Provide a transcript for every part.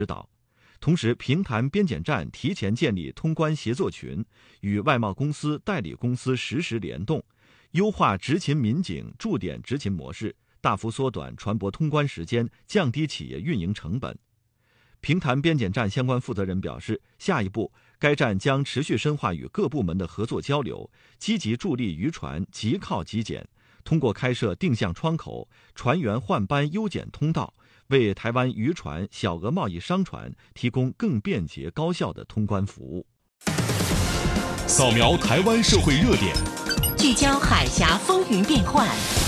指导。同时，平潭边检站提前建立通关协作群，与外贸公司、代理公司实时联动，优化执勤民警驻点执勤模式，大幅缩短船舶通关时间，降低企业运营成本。平潭边检站相关负责人表示，下一步该站将持续深化与各部门的合作交流，积极助力渔船即靠即检，通过开设定向窗口、船员换班优检通道，为台湾渔船、小额贸易商船提供更便捷高效的通关服务。 扫描台湾社会热点， 聚焦海峡风云变幻，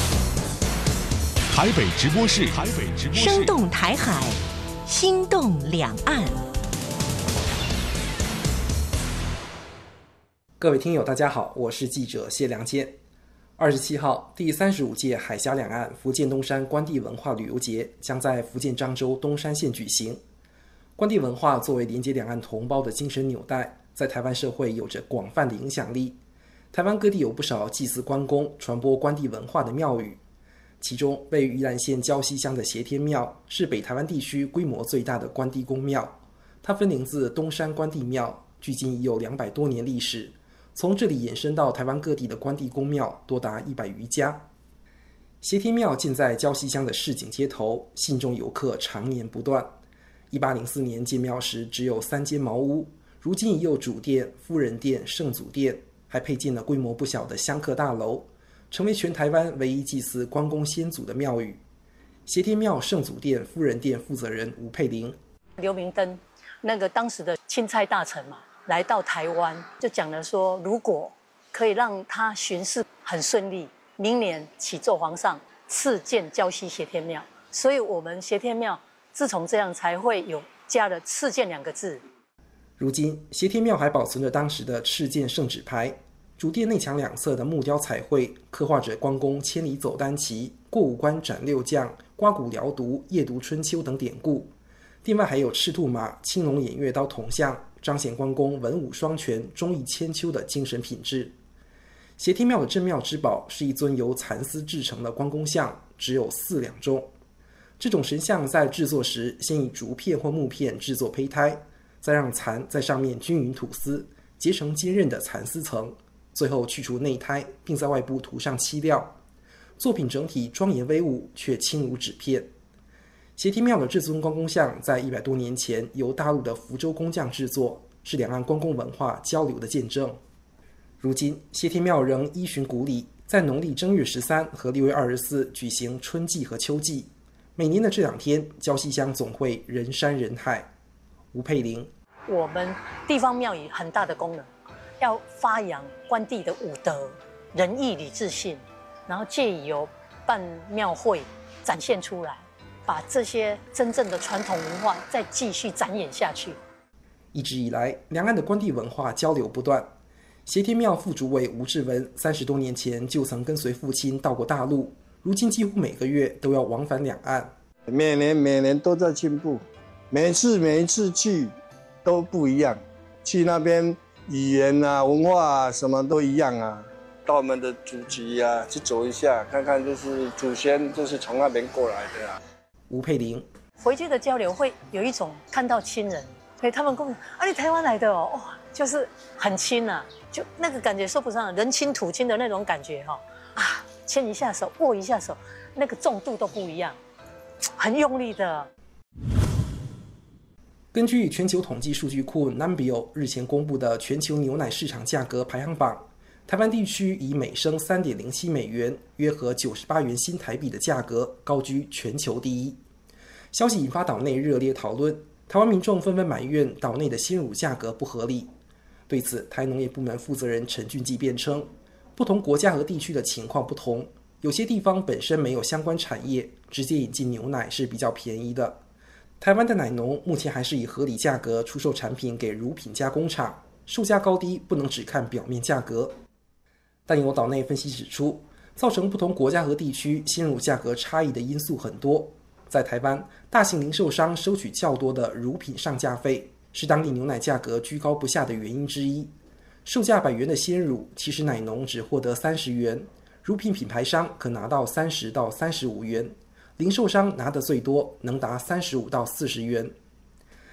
台北直播室， 生动台海，心动两岸。 各位听友大家好，我是记者谢良坚。27号，第35届海峡两岸福建东山关帝文化旅游节将在福建漳州东山县举行。关帝文化作为连接两岸同胞的精神纽带，在台湾社会有着广泛的影响力。台湾各地有不少祭祀关公、传播关帝文化的庙宇，其中位于宜兰县礁溪乡的协天庙是北台湾地区规模最大的关帝公庙，它分灵自东山关帝庙，距今已有200多年历史。从这里延伸到台湾各地的关帝公庙多达100余家。协天庙建在礁溪乡的市井街头，信众游客常年不断。1804年建庙时只有3间茅屋，如今已有主殿、夫人殿、圣祖殿，还配建了规模不小的香客大楼，成为全台湾唯一祭祀关公先祖的庙宇。协天庙圣祖殿、夫人殿负责人吴佩玲： 刘明灯那个当时的钦差大臣嘛，来到台湾就讲了说，如果可以让他巡视很顺利，明年启奏皇上赐建礁溪协天庙。所以我们协天庙自从这样才会有加了赐建2个字。 如今协天庙还保存着当时的敕建圣旨牌，主殿内墙两侧的木雕彩绘刻画着关公千里走单骑、过五关斩六将、刮骨疗毒、夜读春秋等典故。殿外还有赤兔马、青龙偃月刀铜像，彰显关公文武双全、忠义千秋的精神品质。协天庙的镇庙之宝是一尊由蚕丝制成的关公像，只有4两重。这种神像在制作时，先以竹片或木片制作胚胎，再让蚕在上面均匀吐丝，结成坚韧的蚕丝层，最后去除内胎，并在外部涂上漆料。作品整体庄严威武，却轻如纸片。协天庙的这尊关公像在100多年前由大陆的福州工匠制作，是两岸关公文化交流的见证。如今协天庙仍依循古礼，在农历正月13和6月24举行春祭和秋祭。每年的这2天，礁溪乡总会人山人海。吴佩玲： 我们地方庙宇很大的功能，要发扬关帝的武德、仁义礼智信，然后借由办庙会展现出来，把这些真正的传统文化再继续展演下去。 一直以来，两岸的关帝文化交流不断。协天庙副主委吴志文30多年前就曾跟随父亲到过大陆，如今几乎每个月都要往返两岸。 每年都在进步，每一次去都不一样，去那边语言啊、文化啊什么都一样啊。到我们的祖籍啊去走一下，看看就是祖先就是从那边过来的啊。 吴佩玲： 回去的交流会有一种看到亲人，所以他们跟我啊，你台湾来的哦，哇，就是很亲啊，就那个感觉说不上，人亲土亲的那种感觉哈啊，牵一下手，握一下手，那个重度都不一样，很用力的。 根据全球统计数据库 Numbeo 日前公布的全球牛奶市场价格排行榜，台湾地区以每升3.07美元，约合98元新台币的价格高居全球第一。消息引发岛内热烈讨论，台湾民众纷纷埋怨岛内的鲜乳价格不合理。对此，台农业部门负责人陈俊基辩称，不同国家和地区的情况不同，有些地方本身没有相关产业，直接引进牛奶是比较便宜的。台湾的奶农目前还是以合理价格出售产品给乳品加工厂，售价高低不能只看表面价格。但有岛内分析指出，造成不同国家和地区鲜乳价格差异的因素很多。在台湾，大型零售商收取较多的乳品上架费，是当地牛奶价格居高不下的原因之一。售价100元的鲜乳，其实奶农只获得30元，乳品品牌商可拿到30到35元，零售商拿得最多能达35到40元。